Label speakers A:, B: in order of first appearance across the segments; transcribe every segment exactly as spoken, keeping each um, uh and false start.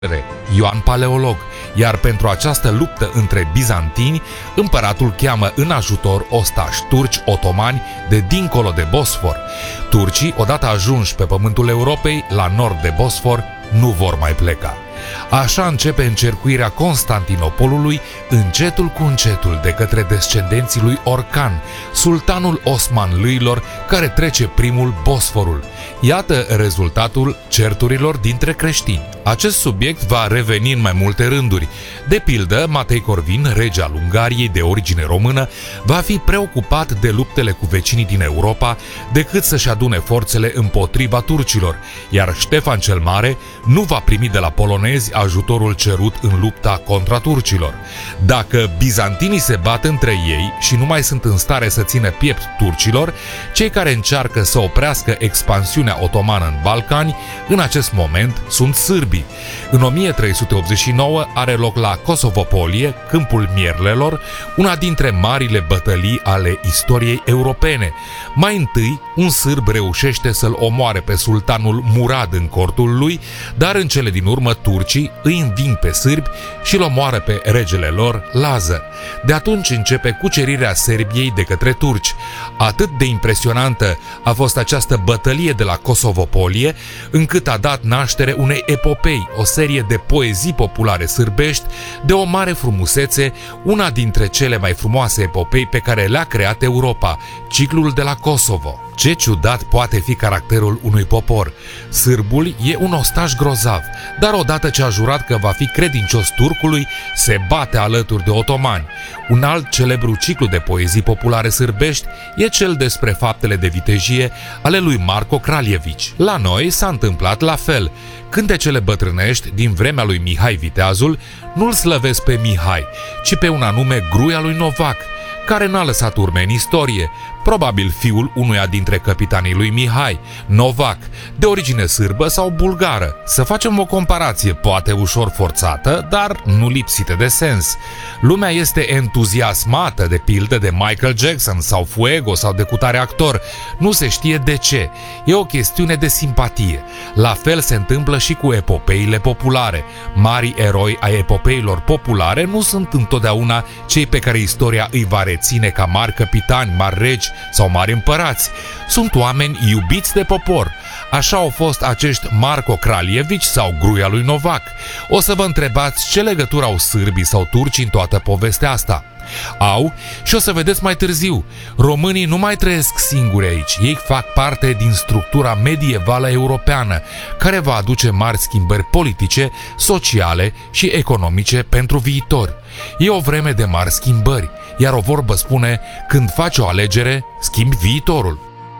A: Ioan Paleolog, iar pentru această luptă între bizantini, împăratul cheamă în ajutor ostași turci otomani de dincolo de Bosfor. Turcii, odată ajunși pe pământul Europei, la nord de Bosfor, nu vor mai pleca. Așa începe încercuirea Constantinopolului încetul cu încetul de către descendenții lui Orcan, sultanul osmanlâilor care trece primul Bosforul. Iată rezultatul certurilor dintre creștini. Acest subiect va reveni în mai multe rânduri. De pildă, Matei Corvin, rege al Ungariei de origine română, va fi preocupat de luptele cu vecinii din Europa decât să-și adune forțele împotriva turcilor, iar Ștefan cel Mare nu va primi de la polonezi ajutorul cerut în lupta contra turcilor. Dacă bizantinii se bat între ei și nu mai sunt în stare să țină piept turcilor, cei care încearcă să oprească expansiunea otomană în Balcani, în acest moment sunt sârbii. În o mie trei sute optzeci și nouă are loc la Kosovopolie, Câmpul Mierlelor, una dintre marile bătălii ale istoriei europene. Mai întâi, un sârb reușește să-l omoare pe sultanul Murad în cortul lui, dar în cele din urmă turcii îi înving pe sârbi și îl omoară pe regele lor, Lazar. De atunci începe cucerirea Serbiei de către turci. Atât de impresionantă a fost această bătălie de la Kosovopolie, încât a dat naștere unei epopei, o serie de poezii populare sârbești de o mare frumusețe, una dintre cele mai frumoase epopei pe care le-a creat Europa, ciclul de la Kosovo. Ce ciudat poate fi caracterul unui popor. Sârbul e un ostaș grozav, dar odată ce a jurat că va fi credincios turcului, se bate alături de otomani. Un alt celebru ciclu de poezii populare sârbești e cel despre faptele de vitejie ale lui Marko Kraljević. La noi s-a întâmplat la fel. Cântecele bătrânești din vremea lui Mihai Viteazul nu-l slăvesc pe Mihai, ci pe un anume Gruia lui Novac, care n-a lăsat urme în istorie, probabil fiul unuia dintre capitanii lui Mihai, Novac, de origine sârbă sau bulgară. Să facem o comparație, poate ușor forțată, dar nu lipsită de sens. Lumea este entuziasmată, de pildă, de Michael Jackson sau Fuego sau de cutare actor. Nu se știe de ce. E o chestiune de simpatie. La fel se întâmplă și cu epopeile populare. Marii eroi ai epopeilor populare nu sunt întotdeauna cei pe care istoria îi va reține ca mari capitani, mari regi sau mari împărați. Sunt oameni iubiți de popor. Așa au fost acești Marko Kraljević sau Gruia lui Novac. O să vă întrebați ce legătură au sârbii sau turcii în toată povestea asta. Au, și o să vedeți mai târziu. Românii nu mai trăiesc singuri aici. Ei fac parte din structura medievală europeană, care va aduce mari schimbări politice, sociale și economice pentru viitor. E o vreme de mari schimbări, iar o vorbă spune: când faci o alegere, schimbi viitorul.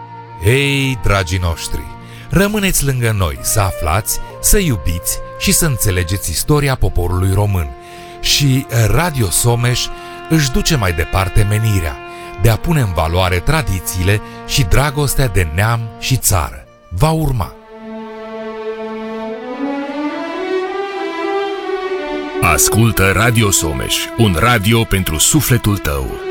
A: Ei, dragii noștri, rămâneți lângă noi să aflați, să iubiți și să înțelegeți istoria poporului român. Și Radio Someș își duce mai departe menirea de a pune în valoare tradițiile și dragostea de neam și țară. Va urma.
B: Ascultă Radio Someș, un radio pentru sufletul tău.